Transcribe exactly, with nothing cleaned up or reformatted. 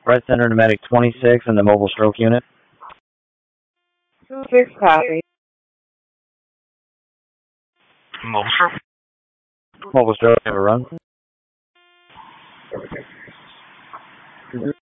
Red Center to Medic twenty-six in the mobile stroke unit. Six copy. Mobile stroke. Mobile stroke, have a run.